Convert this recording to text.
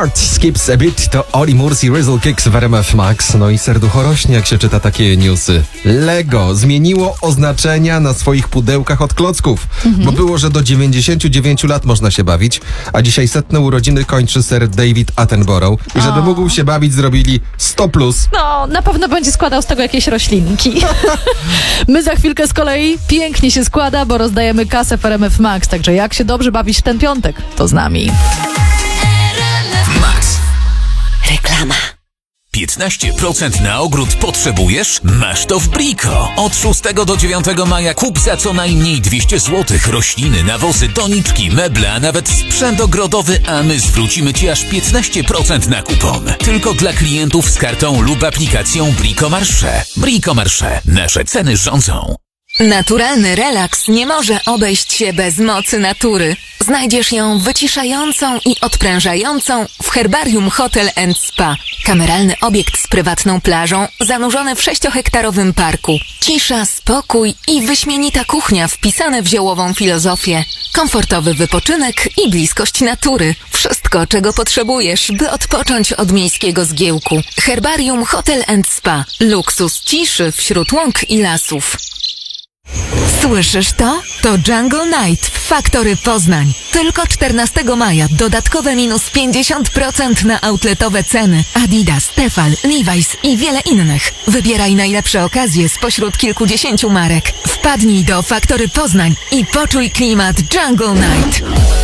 heart skips a beat to Oli Mursi Rizzle Kicks w RMF Max. No i serducho rośnie, jak się czyta takie newsy. Lego zmieniło oznaczenia na swoich pudełkach od klocków, bo było, że do 99 lat można się bawić, a dzisiaj 100. urodziny kończy Sir David Attenborough i żeby mógł się bawić, zrobili 100+. No, na pewno będzie składał z tego jakieś roślinki. My za chwilkę z kolei pięknie się składa, bo rozdajemy kasę w RMF Max, także jak się dobrze bawić w ten piątek, to z nami. Max. Reklama. 15% na ogród potrzebujesz? Masz to w Brico. Od 6 do 9 maja kup za co najmniej 200 zł. Rośliny, nawozy, doniczki, meble, a nawet sprzęt ogrodowy, a my zwrócimy Ci aż 15% na kupon. Tylko dla klientów z kartą lub aplikacją Brico Marché. Brico Marché. Nasze ceny rządzą. Naturalny relaks nie może obejść się bez mocy natury. Znajdziesz ją wyciszającą i odprężającą w Herbarium Hotel & Spa. Kameralny obiekt z prywatną plażą, zanurzony w 6-hektarowym parku. Cisza, spokój i wyśmienita kuchnia wpisane w ziołową filozofię. Komfortowy wypoczynek i bliskość natury. Wszystko, czego potrzebujesz, by odpocząć od miejskiego zgiełku. Herbarium Hotel & Spa. Luksus ciszy wśród łąk i lasów. Słyszysz to? To Jungle Night w Factory Poznań. Tylko 14 maja dodatkowe minus 50% na outletowe ceny. Adidas, Tefal, Levi's i wiele innych. Wybieraj najlepsze okazje spośród kilkudziesięciu marek. Wpadnij do Factory Poznań i poczuj klimat Jungle Night.